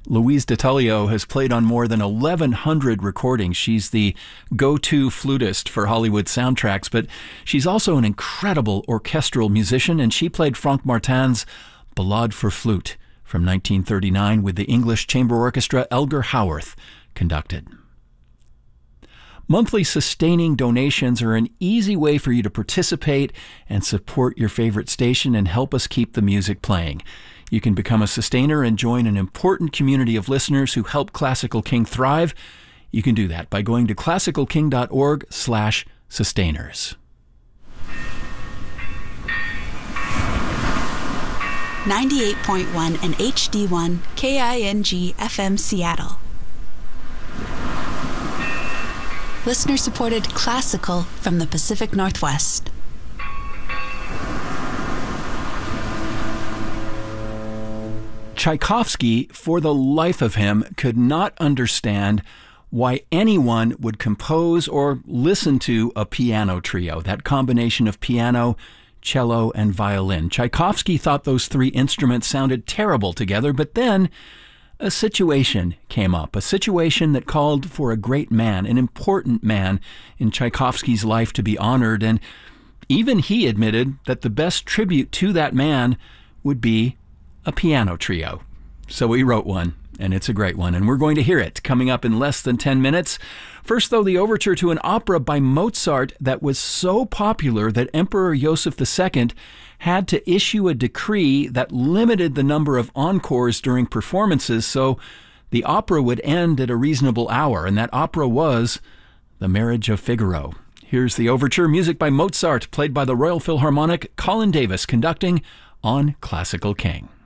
Louise Detalio has played on more than 1,100 recordings. She's the go-to flutist for Hollywood soundtracks, but she's also an incredible orchestral musician, and she played Franck Martin's Ballade for Flute from 1939 with the English Chamber Orchestra Elgar Howarth conducted. Monthly sustaining donations are an easy way for you to participate and support your favorite station and help us keep the music playing. You can become a sustainer and join an important community of listeners who help Classical King thrive. You can do that by going to classicalking.org/sustainers. 98.1 and HD1 KING FM Seattle. Listener-supported classical from the Pacific Northwest. Tchaikovsky, for the life of him, could not understand why anyone would compose or listen to a piano trio, that combination of piano, cello, and violin. Tchaikovsky thought those three instruments sounded terrible together, but then a situation came up, a situation that called for a great man, an important man in Tchaikovsky's life to be honored, and even he admitted that the best tribute to that man would be a piano trio. So he wrote one, and it's a great one, and we're going to hear it coming up in less than 10 minutes. First, though, the overture to an opera by Mozart that was so popular that Emperor Joseph II had to issue a decree that limited the number of encores during performances so the opera would end at a reasonable hour, and that opera was The Marriage of Figaro. Here's the overture, music by Mozart, played by the Royal Philharmonic, Colin Davis conducting on Classical King.